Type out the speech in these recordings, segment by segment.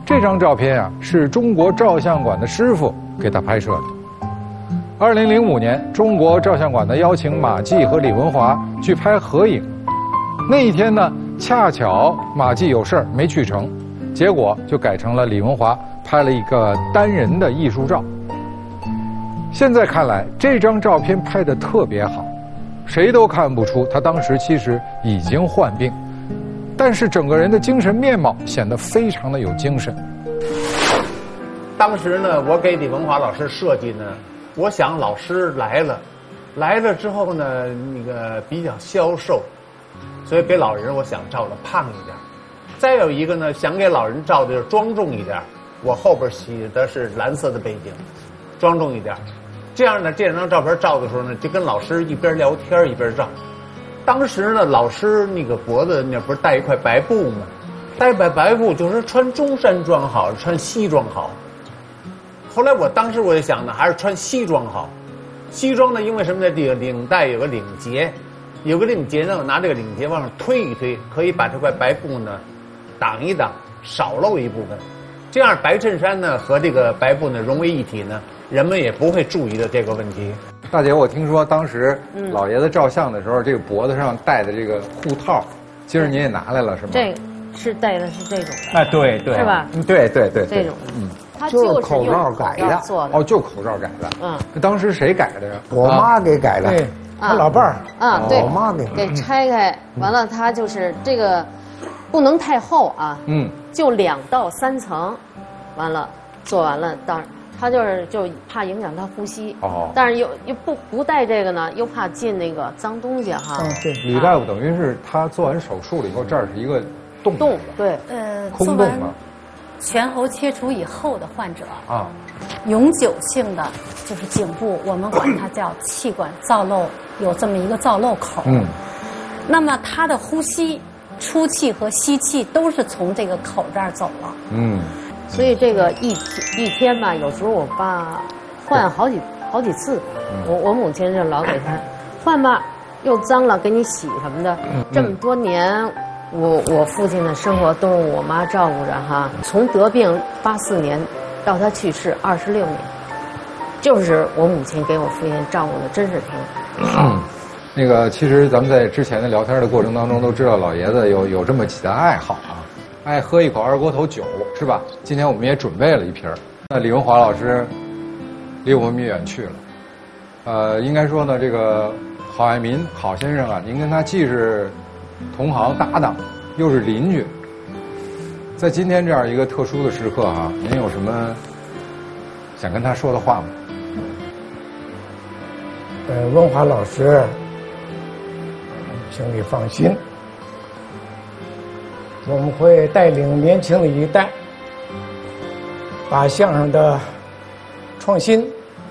这张照片啊，是中国照相馆的师傅给他拍摄的。2005年，中国照相馆呢邀请马季和李文华去拍合影。那一天呢，恰巧马季有事儿没去成，结果就改成了李文华拍了一个单人的艺术照。现在看来，这张照片拍得特别好，谁都看不出他当时其实已经患病，但是整个人的精神面貌显得非常的有精神。 当时呢，我给李文华老师设计呢，我想老师来了之后呢，那个比较消瘦，所以给老人我想照的胖一点。再有一个呢，想给老人照的庄重一点，我后边洗的是蓝色的背景，庄重一点。这样呢，这张照片照的时候呢，就跟老师一边聊天一边照。当时呢，老师那个脖子那不是带一块白布吗？带白布就是穿中山装好，穿西装好。后来当时我就想呢，还是穿西装好。西装呢，因为什么呢？这个领带有个领结，有个领结呢，我拿这个领结往上推一推，可以把这块白布呢挡一挡，少露一部分。这样白衬衫呢和这个白布呢融为一体呢，人们也不会注意的这个问题。 大姐，我听说当时老爷子照相的时候，这个脖子上戴的这个护套，今儿您也拿来了是吗？ 这是戴的是这种的。 哎，对对， 是吧？ 对，这种的。他就是口罩改的做的。 哦，就口罩改的。当时谁改的呀？ 我妈给改的。 对，他老伴儿。 对， 我妈给拆开，完了他就是这个不能太厚啊。就2到3层，完了做完了，当然他就怕影响他呼吸。但是又不戴这个呢，又怕进那个脏东西哈。 对，李大夫等于是他做完手术了以后，这儿是一个洞。 对， 空洞啊。 全喉切除以后的患者永久性的就是颈部，我们管它叫气管造漏，有这么一个造漏口。那么他的呼吸、出气和吸气都是从这个口这儿走了。 所以这个一天吧，有时候我爸换好几次，我母亲就老给他换吧，又脏了给你洗什么的。这么多年。我父亲的生活都是我妈照顾着哈，从得病84年到他去世26年，就是我母亲给我父亲照顾的真是挺好。 那个其实咱们在之前的聊天的过程当中都知道，老爷子有这么几大爱好啊，爱喝一口二锅头酒是吧？今天我们也准备了一瓶。那李文华老师离我们远去了，应该说呢，这个郝爱民郝先生啊，您跟他既是同行搭档，又是邻居，在今天这样一个特殊的时刻哈，您有什么想跟他说的话吗？ 文华老师，请你放心，我们会带领年轻的一代，把相声的创新、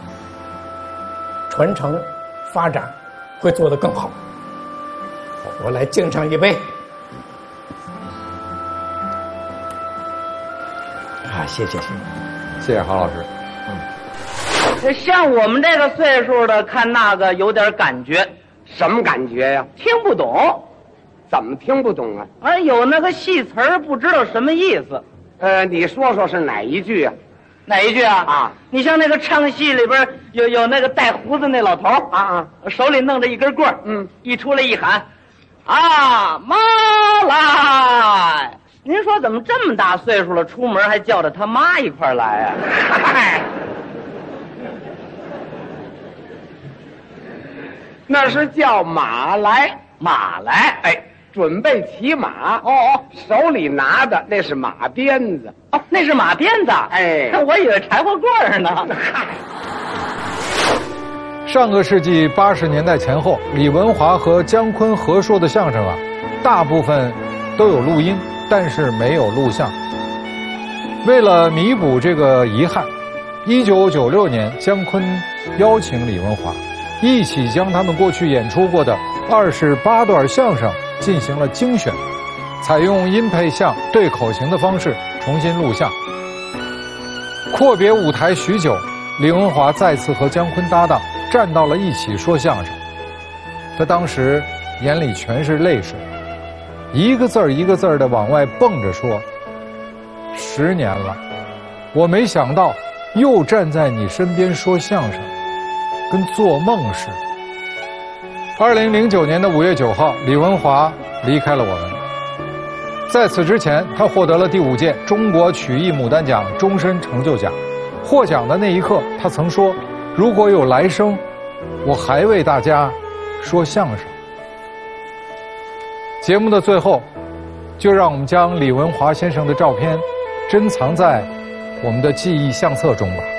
传承、发展会做得更好。我来敬上一杯。谢谢郝老师。 像我们这个岁数的看那个有点感觉。 什么感觉呀？ 听不懂。 怎么听不懂啊？ 有那个戏词儿不知道什么意思。 你说说是哪一句啊？ 哪一句啊？你像那个唱戏里边有那个带胡子那老头手里弄着一根棍儿，一出来一喊。妈来！您说怎么这么大岁数了，出门还叫着他妈一块来啊？ 那是叫马来，准备骑马。手里拿的那是马鞭子。 那是马鞭子。我以为柴火棍儿呢。 上个世纪80年代前后，李文华和姜昆合说的相声啊，大部分都有录音，但是没有录像。为了弥补这个遗憾，1996年姜昆邀请李文华一起将他们过去演出过的28段相声进行了精选，采用音配像对口型的方式重新录像。阔别舞台许久，李文华再次和姜昆搭档站到了一起说相声。他当时眼里全是泪水，一个字儿一个字儿的往外蹦着说： 10年了，我没想到又站在你身边说相声，跟做梦似的。2009年的5月9号，李文华离开了我们。在此之前，他获得了第5届中国曲艺牡丹奖终身成就奖。获奖的那一刻，他曾说：“如果有来生，我还为大家说相声。”节目的最后，就让我们将李文华先生的照片珍藏在我们的记忆相册中吧。